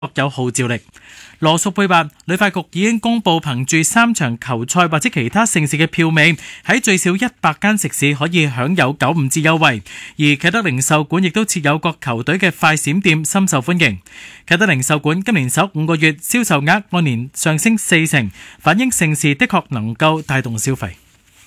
有號召力。羅淑佩話，旅發局已經公布憑住3場球賽或者其他盛事嘅票尾，喺最少100間食肆可以享有95折優惠。而啟德零售館亦都設有各球隊嘅快閃店，深受歡迎。啟德零售館今年首5個月銷售額按年上升40%，反映盛事的確能夠帶動消費。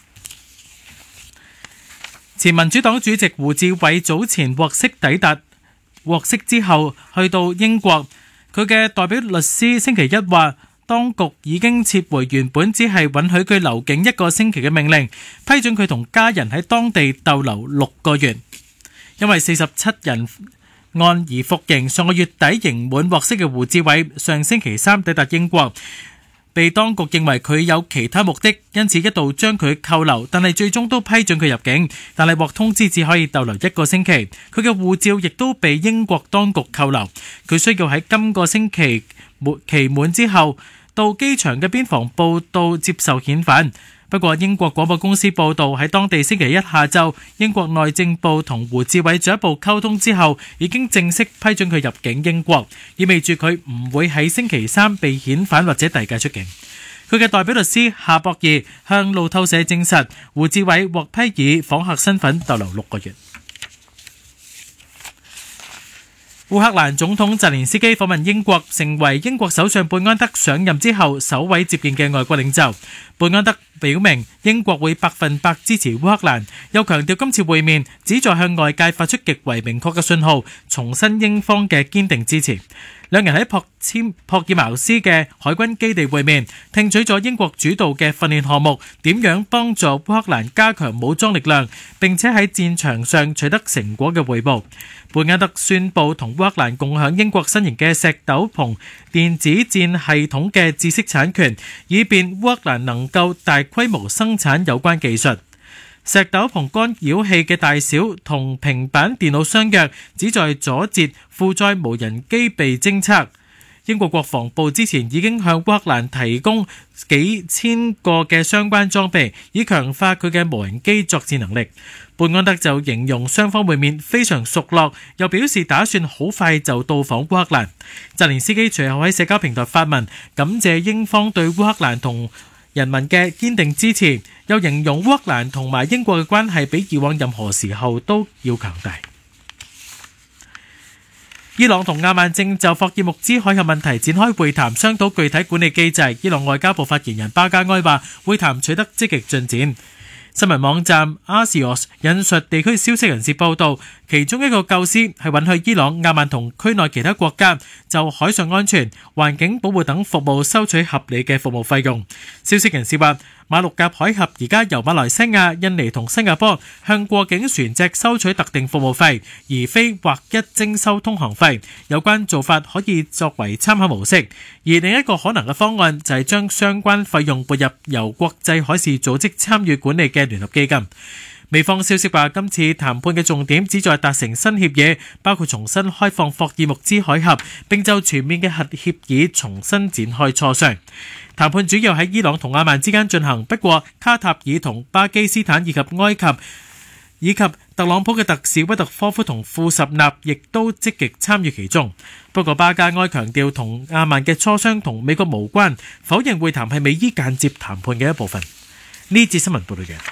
前民主黨主席胡志偉早前獲釋之後去到英國。佢嘅代表律師星期一話，當局已經撤回原本只係允許佢留境1個星期嘅命令，批准佢同家人喺當地逗留6個月。因為47人案而服刑，上個月底刑滿獲釋嘅胡志偉上星期3抵達英國，被當局認為佢有其他目的，因此一度將佢扣留，但係最終都批准佢入境，但係獲通知只可以逗留1個星期。佢嘅護照亦都被英國當局扣留，佢需要喺今個星期期滿之後到機場嘅邊防報到接受遣返。不過英國廣播公司報道，喺當地星期一下晝，英國內政部同胡志偉進一步溝通之後，已經正式批准佢入境英國，意味住佢唔會喺星期3被遣返或者遞解出境。佢嘅代表律師夏博義向路透社證實，胡志偉獲批以訪客身份逗留6個月。烏克蘭總統澤連斯基訪問英國，成為英國首相貝安德上任之後首位接見嘅外國領袖。貝安德表明英國會100%支持烏克蘭，又強調今次會面旨在向外界發出極為明確嘅信號，重申英方嘅堅定支持。兩人喺珀爾茅斯嘅海軍基地會面，聽取咗英國主導嘅訓練項目點樣幫助烏克蘭加強武裝力量，並且喺戰場上取得成果嘅彙報。貝安德宣布同烏克蘭共享英國新型嘅石斗篷電子戰系統嘅知識產權，以便烏克蘭能夠大規模生產有關技術。石斗篷干擾器嘅大小同平板電腦相若，旨在阻截負載無人機被偵測。英國國防部之前已經向烏克蘭提供幾千個嘅相關裝備，以強化佢嘅無人機作戰能力。貝安德就形容雙方會面非常熟絡，又表示打算好快就到訪烏克蘭。澤連斯基隨後喺社交平台發文，感謝英方對烏克蘭同人民嘅堅定支持，又形容烏克蘭同埋英國嘅關係比以往任何時候都要強大。伊朗同阿曼正就霍爾木茲海峽問題展開會談，商討具體管理機制。伊朗外交部發言人巴加埃話，會談取得積極進展。新聞網站 Axios 引述地區消息人士報道，其中一個構思係允許伊朗、阿曼同區內其他國家就海上安全、環境保護等服務收取合理嘅服務費用。消息人士話，馬六甲海峽而家由馬來西亞、印尼同新加坡向過境船隻收取特定服務費，而非劃一徵收通航費。有關做法可以作為參考模式，而另一個可能嘅方案就係將相關費用撥入由國際海事組織參與管理嘅聯合基金。美方消息話，今次談判嘅重點旨在達成新協議，包括重新開放霍爾木茲海峽，並就全面嘅核協議重新展開磋商。談判主要喺伊朗同阿曼之間進行，不過卡塔爾同巴基斯坦以及埃及以及特朗普嘅特使威特科夫同庫什納亦都積極參與其中。不過巴加埃強調同阿曼嘅磋商同美國無關，否認會談係美伊間接談判嘅一部分。呢節新聞報道嘅。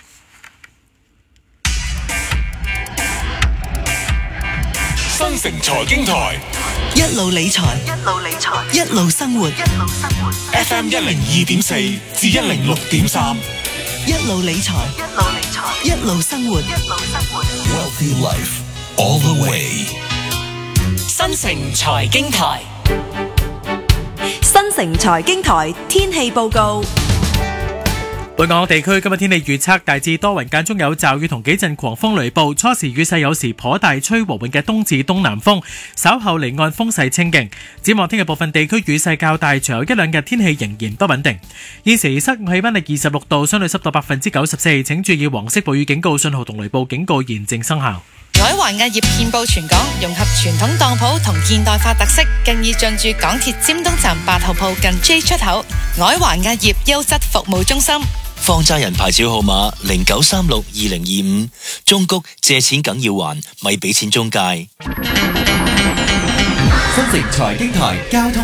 新城財經台， 一路理財，一路生活。 FM 102.4至106.3， 一路理財，一路生活。 Wealthy Life all the way。 新城財經台， 新城財經台天氣報告。 本港地區今日天氣預測大致多雲，間中有驟雨同幾陣狂風雷暴，初時雨勢有時頗大，吹和緩嘅東至東南風，稍後離岸風勢清勁。展望聽日部分地區雨勢較大，隨後一兩日天氣仍然不穩定。現時室外氣溫係26度，相對濕度94%，請注意黃色暴雨警告信號同雷暴警告現正生效。 海環藝業遍佈全港，融合傳統當鋪同現代化特色，更已進駐港鐵尖東站8號鋪近 J 出口。海環藝業優質服務中心。 放債人牌照號碼09362025，中谷借錢梗要還，咪俾錢中介。 新城財經台交通